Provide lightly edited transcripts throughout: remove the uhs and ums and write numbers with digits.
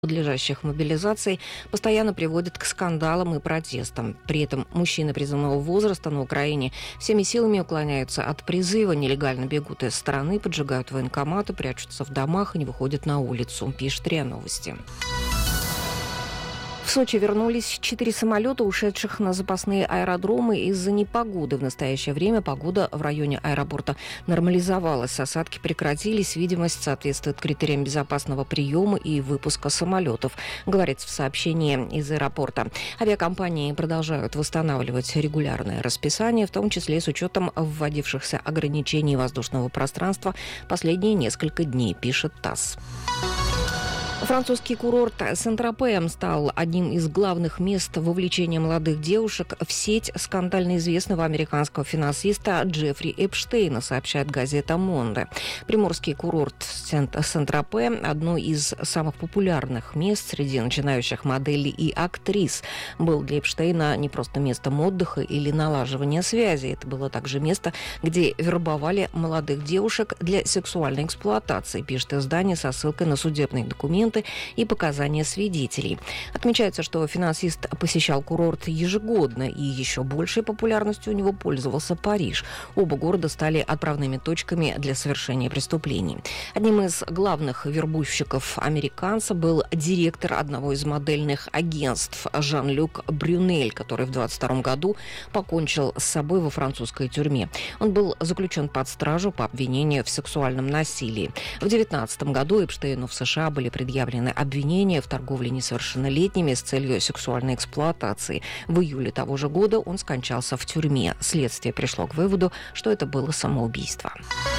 подлежащих мобилизации, постоянно приводит к скандалам и протестам. При этом мужчины призывного возраста на Украине всеми силами уклоняются от призыва, нелегально бегут из страны, поджигают военкоматы, прячутся в домах и не выходят на улицу, пишет РИА Новости. В Сочи вернулись 4 самолета, ушедших на запасные аэродромы из-за непогоды. В настоящее время погода в районе аэропорта нормализовалась. Осадки прекратились, видимость соответствует критериям безопасного приема и выпуска самолетов, говорится в сообщении из аэропорта. Авиакомпании продолжают восстанавливать регулярное расписание, в том числе с учетом вводившихся ограничений воздушного пространства последние несколько дней, пишет ТАСС. Французский курорт Сен-Тропе стал одним из главных мест вовлечения молодых девушек в сеть скандально известного американского финансиста Джеффри Эпштейна, сообщает газета «Monde». Приморский курорт Сен-Тропе – одно из самых популярных мест среди начинающих моделей и актрис. Был для Эпштейна не просто местом отдыха или налаживания связи. Это было также место, где вербовали молодых девушек для сексуальной эксплуатации, пишет издание со ссылкой на судебные документы и показания свидетелей. Отмечается, что финансист посещал курорт ежегодно, и еще большей популярностью у него пользовался Париж. Оба города стали отправными точками для совершения преступлений. Одним из главных вербовщиков американца был директор одного из модельных агентств Жан-Люк Брюнель, который в 2022 году покончил с собой во французской тюрьме. Он был заключен под стражу по обвинению в сексуальном насилии. В 2019 году Эпштейну в США были предъявлены обвинения в торговле несовершеннолетними с целью сексуальной эксплуатации. В июле того же года он скончался в тюрьме. Следствие пришло к выводу, что это было самоубийство.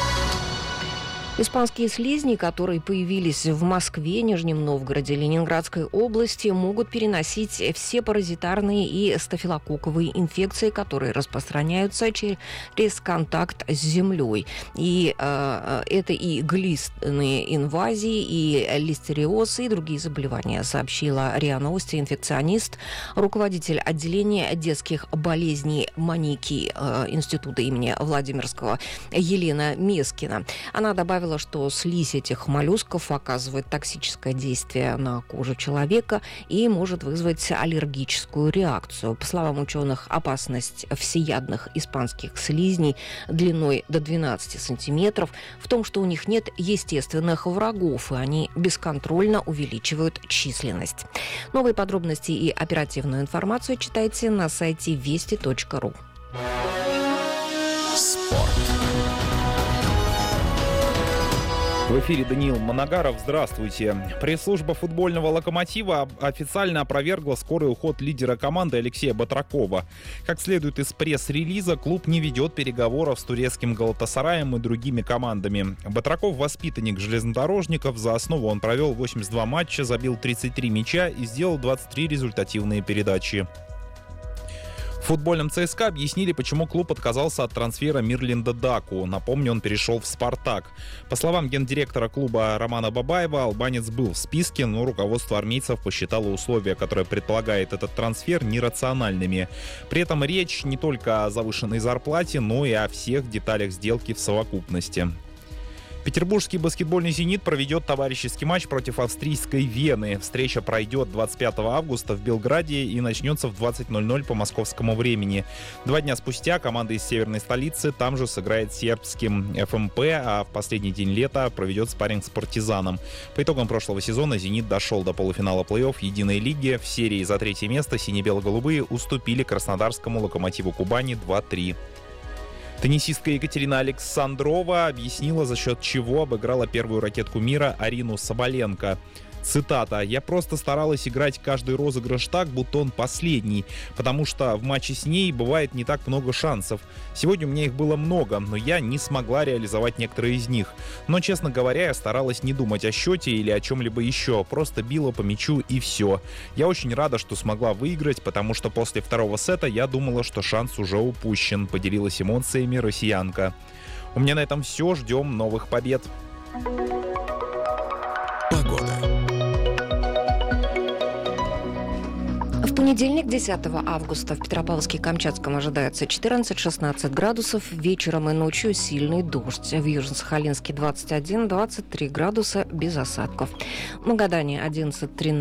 Испанские слизни, которые появились в Москве, Нижнем Новгороде, Ленинградской области, могут переносить все паразитарные и стафилококковые инфекции, которые распространяются через контакт с землей. И это и глистные инвазии, и листериоз, и другие заболевания, сообщила РИА Новости инфекционист, руководитель отделения детских болезней Маники Института имени Владимирского Елена Мескина. Она добавила, что слизь этих моллюсков оказывает токсическое действие на кожу человека и может вызвать аллергическую реакцию. По словам ученых, опасность всеядных испанских слизней длиной до 12 сантиметров в том, что у них нет естественных врагов, и они бесконтрольно увеличивают численность. Новые подробности и оперативную информацию читайте на сайте вести.ру. Спорт. В эфире Даниил Моногаров. Здравствуйте. Пресс-служба футбольного «Локомотива» официально опровергла скорый уход лидера команды Алексея Батракова. Как следует из пресс-релиза, клуб не ведет переговоров с турецким «Галатасараем» и другими командами. Батраков — воспитанник железнодорожников. За основу он провел 82 матча, забил 33 мяча и сделал 23 результативные передачи. В футбольном ЦСКА объяснили, почему клуб отказался от трансфера Мирлинда Даку. Напомню, он перешел в «Спартак». По словам гендиректора клуба Романа Бабаева, албанец был в списке, но руководство армейцев посчитало условия, которые предполагает этот трансфер, нерациональными. При этом речь не только о завышенной зарплате, но и о всех деталях сделки в совокупности. Петербургский баскетбольный «Зенит» проведет товарищеский матч против австрийской «Вены». Встреча пройдет 25 августа в Белграде и начнется в 20:00 по московскому времени. 2 дня спустя команда из северной столицы там же сыграет с сербским ФМП, а в последний день лета проведет спарринг с «Партизаном». По итогам прошлого сезона «Зенит» дошел до полуфинала плей-офф единой лиги. В серии за 3-е место сине-бело-голубые уступили краснодарскому «Локомотиву Кубани» 2-3. Теннисистка Екатерина Александрова объяснила, за счет чего обыграла первую ракетку мира Арину Соболенко. Цитата: «Я просто старалась играть каждый розыгрыш так, будто он последний, потому что в матче с ней бывает не так много шансов. Сегодня у меня их было много, но я не смогла реализовать некоторые из них. Но, честно говоря, я старалась не думать о счете или о чем-либо еще, просто била по мячу и все. Я очень рада, что смогла выиграть, потому что после второго сета я думала, что шанс уже упущен», — поделилась эмоциями россиянка. У меня на этом все. Ждем новых побед. В Понедельник, 10 августа, в Петропавловске-Камчатском ожидается 14-16 градусов. Вечером и ночью сильный дождь. В Южно-Сахалинске 21-23 градуса без осадков. В Магадане 11-13.